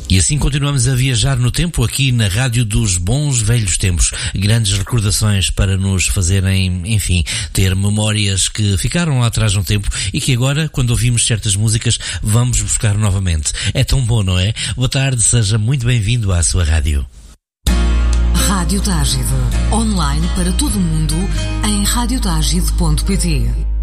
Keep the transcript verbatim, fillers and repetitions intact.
E assim continuamos a viajar no tempo aqui na Rádio dos Bons Velhos Tempos. Grandes recordações para nos fazerem, enfim, ter memórias que ficaram lá atrás no tempo e que agora, quando ouvimos certas músicas, vamos buscar novamente. É tão bom, não é? Boa tarde, seja muito bem-vindo à sua rádio. Rádio Tágide. Online para todo o mundo em rádio tágide ponto pt.